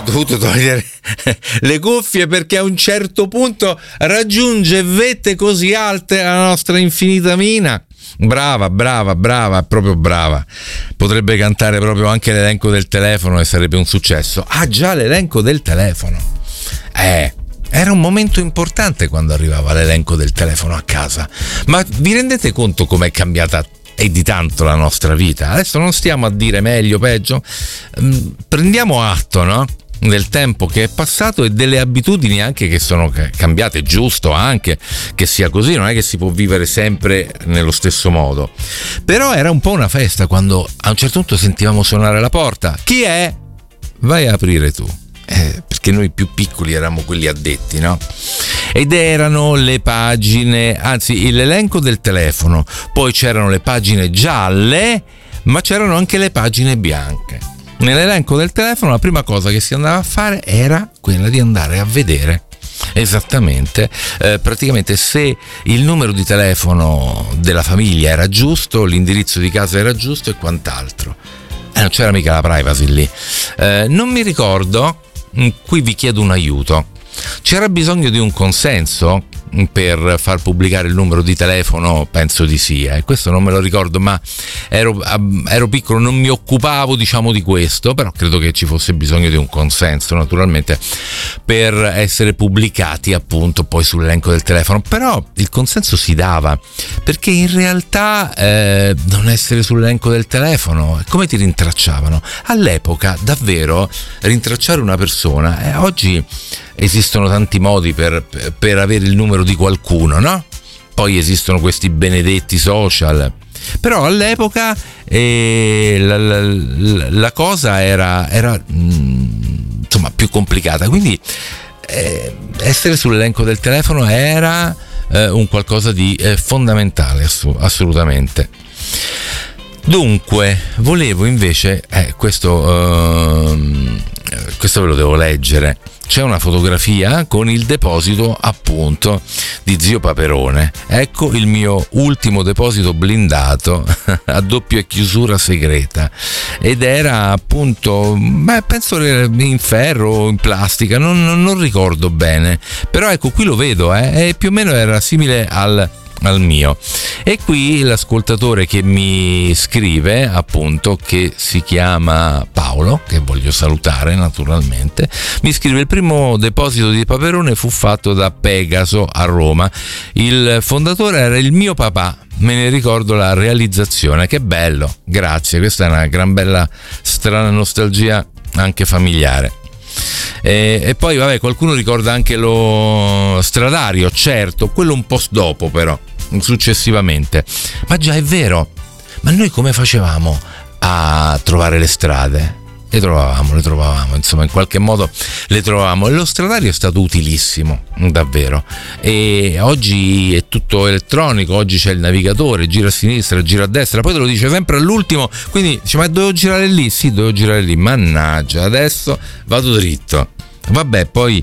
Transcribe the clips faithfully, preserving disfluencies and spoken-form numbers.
dovuto togliere le cuffie perché a un certo punto raggiunge vette così alte la nostra infinita Mina. Brava, brava, brava, proprio brava. Potrebbe cantare proprio anche l'elenco del telefono e sarebbe un successo. Ah già, l'elenco del telefono. Eh, era un momento importante quando arrivava l'elenco del telefono a casa. Ma vi rendete conto com'è cambiata e di tanto la nostra vita? Adesso non stiamo a dire meglio, peggio. Prendiamo atto, no? Del tempo che è passato e delle abitudini anche che sono cambiate. Giusto anche che sia così, non è che si può vivere sempre nello stesso modo, però era un po' una festa quando a un certo punto sentivamo suonare la porta. Chi è? Vai a aprire tu, eh, perché noi più piccoli eravamo quelli addetti, no? Ed erano le pagine, anzi l'elenco del telefono, poi c'erano le pagine gialle, ma c'erano anche le pagine bianche. Nell'elenco del telefono la prima cosa che si andava a fare era quella di andare a vedere esattamente, eh, praticamente se il numero di telefono della famiglia era giusto, l'indirizzo di casa era giusto e quant'altro. Eh, non c'era mica la privacy lì. Eh, non mi ricordo, qui vi chiedo un aiuto. C'era bisogno di un consenso per far pubblicare il numero di telefono? Penso di sì, eh. Questo non me lo ricordo, ma ero, ero piccolo, non mi occupavo diciamo di questo, però credo che ci fosse bisogno di un consenso naturalmente per essere pubblicati appunto poi sull'elenco del telefono. Però il consenso si dava perché in realtà eh, non essere sull'elenco del telefono, come ti rintracciavano? All'epoca davvero rintracciare una persona, eh, oggi esistono tanti modi per, per avere il numero di qualcuno, no? Poi esistono questi benedetti social, però all'epoca eh, la, la, la cosa era, era mh, insomma più complicata, quindi eh, essere sull'elenco del telefono era eh, un qualcosa di eh, fondamentale, ass- assolutamente. Dunque, volevo invece, eh, questo, uh, questo ve lo devo leggere. C'è una fotografia con il deposito appunto di zio Paperone. Ecco il mio ultimo deposito blindato a doppia chiusura segreta, ed era appunto, beh, penso in ferro o in plastica, non, non, non ricordo bene, però ecco qui lo vedo, eh, e più o meno era simile al al mio. E qui l'ascoltatore che mi scrive appunto, che si chiama Paolo, che voglio salutare naturalmente, mi scrive: il primo deposito di Paperone fu fatto da Pegaso a Roma, il fondatore era il mio papà, me ne ricordo la realizzazione. Che bello, grazie, questa è una gran bella strana nostalgia anche familiare. E, e poi vabbè, qualcuno ricorda anche lo stradario, certo, quello un po' dopo però, successivamente. Ma già è vero, ma noi come facevamo a trovare le strade? Le trovavamo, le trovavamo, insomma in qualche modo le trovavamo, e lo stradario è stato utilissimo, davvero. E oggi è tutto elettronico, oggi c'è il navigatore, gira a sinistra, gira a destra, poi te lo dice sempre all'ultimo, quindi dice: ma dovevo girare lì? Sì, dovevo girare lì, mannaggia, adesso vado dritto. Vabbè, poi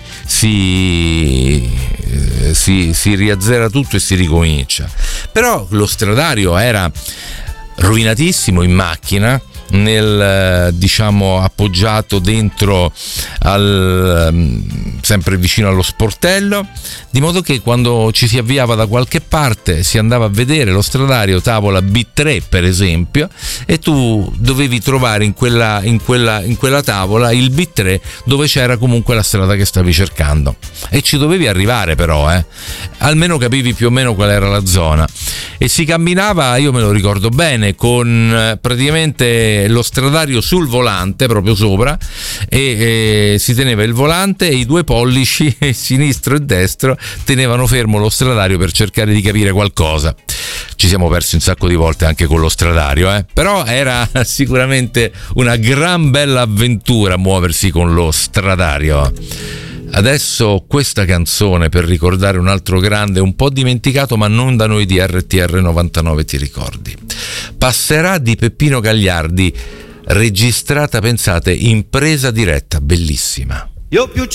si, si, si riazzera tutto e si ricomincia. Però lo stradario era rovinatissimo in macchina, nel diciamo appoggiato dentro al sempre vicino allo sportello, di modo che quando ci si avviava da qualche parte si andava a vedere lo stradario tavola B tre per esempio, e tu dovevi trovare in quella, in quella, in quella tavola il B tre dove c'era comunque la strada che stavi cercando, e ci dovevi arrivare però, eh almeno capivi più o meno qual era la zona. E si camminava, io me lo ricordo bene, con praticamente lo stradario sul volante proprio sopra, e, e si teneva il volante e i due pollici sinistro e destro tenevano fermo lo stradario per cercare di capire qualcosa. Ci siamo persi un sacco di volte anche con lo stradario, eh? Però era sicuramente una gran bella avventura muoversi con lo stradario. Adesso questa canzone per ricordare un altro grande, un po' dimenticato ma non da noi di R T R novantanove, ti ricordi? Passerà, di Peppino Gagliardi, registrata, pensate, in presa diretta, bellissima. Io più